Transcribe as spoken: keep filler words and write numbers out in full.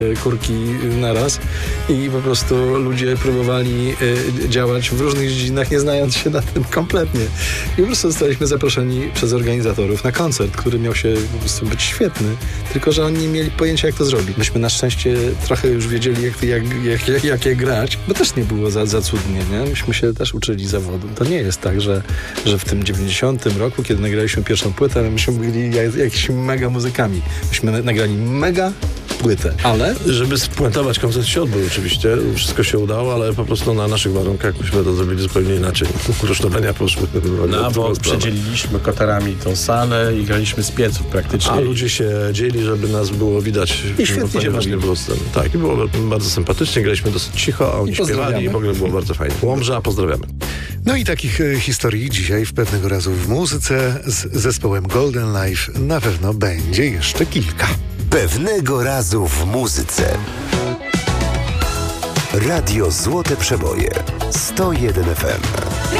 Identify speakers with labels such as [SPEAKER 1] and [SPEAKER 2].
[SPEAKER 1] kurki naraz i po prostu ludzie próbowali y, działać w różnych dziedzinach, nie znając się na tym kompletnie. I po prostu zostaliśmy zaproszeni przez organizatorów na koncert, który miał się po prostu być świetny, tylko że oni nie mieli pojęcia, jak to zrobić. Myśmy na szczęście trochę już wiedzieli, jak, jak, jak, jak, jak je grać, bo też nie było za, za cudnie, nie? Myśmy się też uczyli zawodu. To nie jest tak, że, że w tym dziewięćdziesiątym roku, kiedy nagraliśmy pierwszą płytę, myśmy byli jak, jakimiś mega muzykami. Myśmy nagrali mega płytę, ale...
[SPEAKER 2] Żeby spuentować, koncert się odbył oczywiście, wszystko się udało, ale po prostu na naszych warunkach myśmy to zrobili zupełnie inaczej. Rusztowania poszły.
[SPEAKER 3] No, bo przedzieliliśmy kotarami tą salę i graliśmy z pieców praktycznie.
[SPEAKER 2] A ludzie się dzieli, żeby nas było widać.
[SPEAKER 1] I świetnie się
[SPEAKER 2] nie było sceny. Tak, i było bardzo sympatycznie, graliśmy dosyć cicho, a oni śpiewali i w ogóle było bardzo fajnie. Łomża, pozdrawiamy.
[SPEAKER 4] No i takich e, historii dzisiaj w Pewnego Razu w muzyce z zespołem Golden Life na pewno będzie jeszcze kilka.
[SPEAKER 5] Pewnego Razu w muzyce. Radio Złote Przeboje sto jeden F M.